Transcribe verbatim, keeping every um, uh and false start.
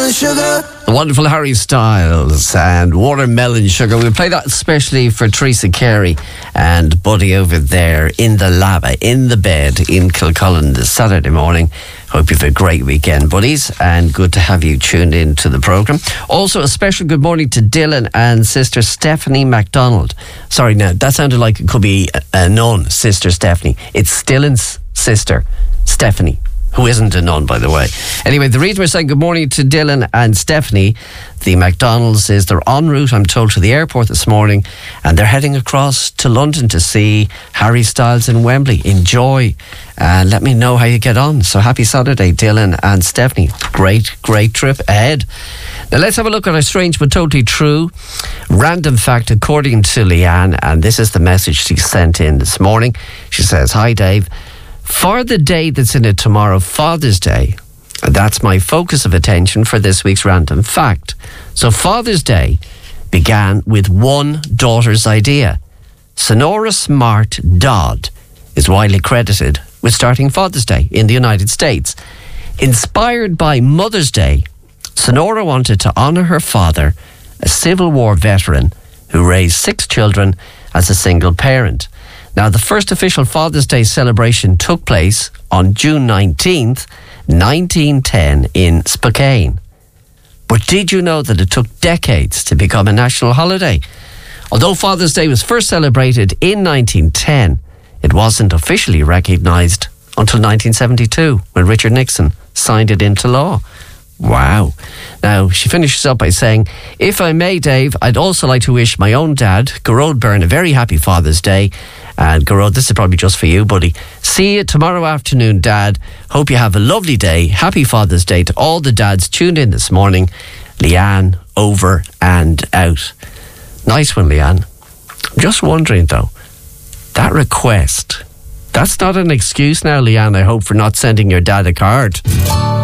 watermelon sugar. The wonderful Harry Styles and Watermelon Sugar. We'll play that especially for Teresa Carey and Buddy over there in the lava, in the bed in Kilcullen this Saturday morning. Hope you've a great weekend, buddies, and good to have you tuned in to the programme. Also, a special good morning to Dylan and sister Stephanie MacDonald. Sorry, now, that sounded like it could be a, a nun, sister Stephanie. It's Dylan's sister, Stephanie, who isn't a nun, by the way. Anyway, the reason we're saying good morning to Dylan and Stephanie, the McDonald's, is they're en route, I'm told, to the airport this morning, and they're heading across to London to see Harry Styles in Wembley. Enjoy, and let me know how you get on. So happy Saturday, Dylan and Stephanie. Great, great trip ahead. Now let's have a look at a strange but totally true random fact according to Leanne, and this is the message she sent in this morning. She says, "Hi Dave, for the day that's in it tomorrow, Father's Day, that's my focus of attention for this week's random fact. So Father's Day began with one daughter's idea. Sonora Smart Dodd is widely credited with starting Father's Day in the United States. Inspired by Mother's Day, Sonora wanted to honour her father, a Civil War veteran who raised six children as a single parent. Now, the first official Father's Day celebration took place on June nineteenth, nineteen ten in Spokane. But did you know that it took decades to become a national holiday? Although Father's Day was first celebrated in nineteen ten, it wasn't officially recognised until nineteen seventy-two, when Richard Nixon signed it into law. Wow. Now, she finishes up by saying, "If I may, Dave, I'd also like to wish my own dad, Garrod Byrne, a very happy Father's Day." And Garrod, this is probably just for you, buddy. "See you tomorrow afternoon, Dad. Hope you have a lovely day. Happy Father's Day to all the dads tuned in this morning. Leanne, over and out." Nice one, Leanne. I'm just wondering, though, that request, that's not an excuse now, Leanne, I hope, for not sending your dad a card.